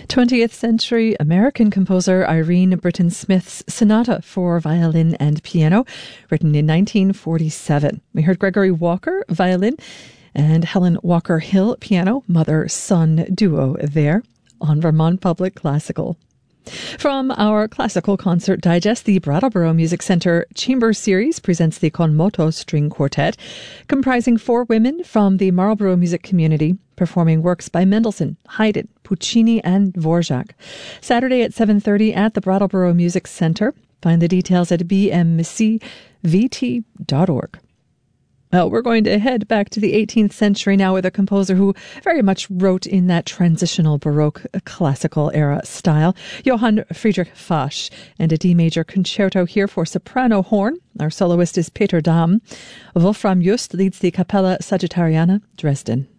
20th century American composer Irene Britton Smith's Sonata for Violin and Piano, written in 1947. We heard Gregory Walker, violin, and Helen Walker-Hill, piano, mother-son duo there on Vermont Public Classical. From our Classical Concert Digest, the Brattleboro Music Centre Chamber Series presents the Konmoto String Quartet, comprising 4 women from the Marlborough music community, performing works by Mendelssohn, Haydn, Puccini, and Dvorak. Saturday at 7:30 at the Brattleboro Music Centre. Find the details at bmcvt.org. Well, we're going to head back to the 18th century now with a composer who very much wrote in that transitional Baroque classical era style, Johann Friedrich Fasch, and a D major concerto here for soprano horn. Our soloist is Peter Dahm. Wolfram Just leads the Capella Sagittariana, Dresden.